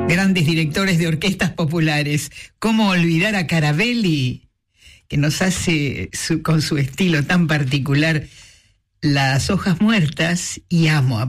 grandes directores de orquestas populares. ¿Cómo olvidar a Carabelli, que nos hace con su estilo tan particular Las hojas muertas y Amo a